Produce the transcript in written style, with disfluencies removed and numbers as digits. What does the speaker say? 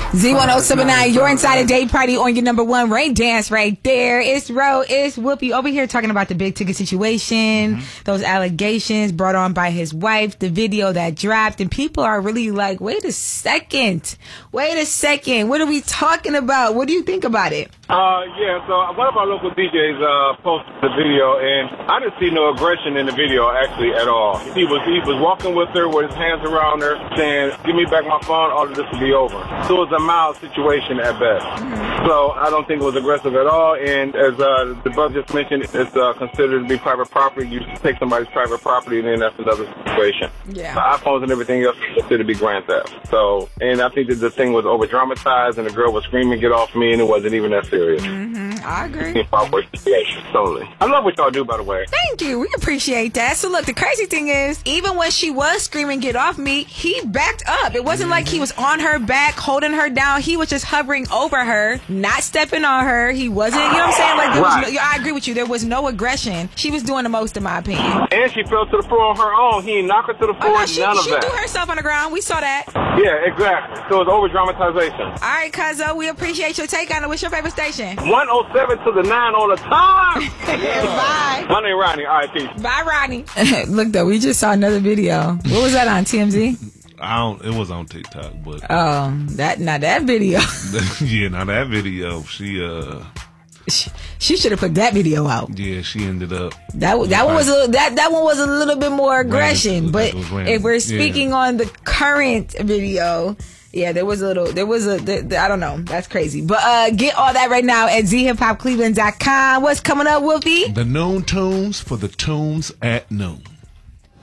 Z1079, you're inside a date party on your number one rain dance right there. It's Ro, it's Whoopi over here talking about the big ticket situation, those allegations brought on by his wife, the video that dropped, and people are really like, wait a second, what are we talking about? What do you think about it? Yeah, so one of our local DJs posted the video, and I didn't see no aggression in the video actually at all. He was walking with her with his hands around her, saying, "Give me back my phone, all of this will be over." So it was a mild situation at best. So I don't think it was aggressive at all. And as the brother just mentioned, it's considered to be private property. You take somebody's private property, and then that's another situation. Yeah. The iPhones and everything else is considered to be grand theft. So, and I think that the thing was over dramatized, and the girl was screaming, "Get off me!" and it wasn't even that serious. I agree. Totally. I love what y'all do, by the way. Thank you. We appreciate that. So look, the crazy thing is, even when she was screaming, "Get off me," he backed up. It wasn't like he was on her back, holding her down. He was just hovering over her, not stepping on her. He wasn't, you know what I'm saying? Like, there was no, I agree with you. There was no aggression. She was doing the most, in my opinion. And she fell to the floor on her own. He didn't knock her to the floor. She none of that. threw herself on the ground. We saw that. Yeah, exactly. So it's over dramatization. All right, Cuzzo, we appreciate your take on it. What's your favorite station? 107 to the 9 all the time. Bye. My name is Ronnie. All right, peace. Bye, Ronnie. Look, though, we just saw another video. What was that on, TMZ? It was on TikTok, but that video. Yeah, now that video, she should have put that video out. Yeah, she ended up. That one was a little bit more aggression. But if we're speaking on the current video, yeah, there was I don't know. That's crazy. But get all that right now at zhiphopcleveland.com. What's coming up, Whoopi? The known tunes for the tunes at noon.